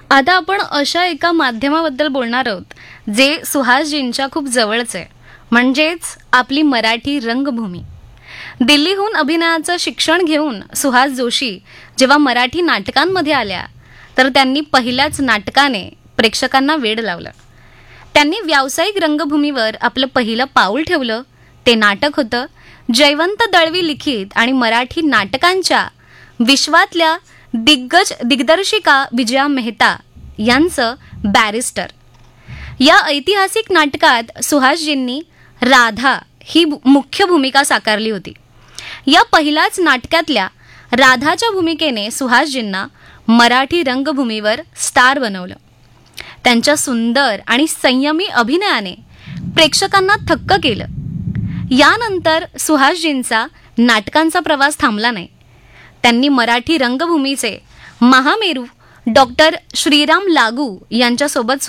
आता आपण अशा एका माध्यमाबद्दल बोलणार आहोत जे सुहासजींच्या खूप जवळचे, म्हणजेच आपली मराठी रंगभूमी. दिल्लीहून अभिनयाचं शिक्षण घेऊन सुहास जोशी जेव्हा मराठी नाटकांमध्ये आल्या तर त्यांनी पहिल्याच नाटकाने प्रेक्षकांना वेड लावलं. त्यांनी व्यावसायिक रंगभूमीवर आपलं पहिलं पाऊल ठेवलं. ते नाटक होतं जयवंत दळवी लिखित आणि मराठी नाटकांच्या विश्वातल्या दिग्दर्शिका विजया मेहता यांचं बॅरिस्टर. या ऐतिहासिक नाटकात सुहासजींनी राधा ही मुख्य भूमिका साकारली होती. या पहिल्याच नाटकातल्या राधाच्या भूमिकेने सुहासजींना मराठी रंगभूमीवर स्टार बनवलं. त्यांच्या सुंदर आणि संयमी अभिनयाने प्रेक्षकांना थक्क केलं. यानंतर सुहासजींचा नाटकांचा प्रवास थांबला नाही. त्यांनी मराठी रंगभूमीचे महामेरू डॉक्टर श्रीराम लागू यांच्यासोबत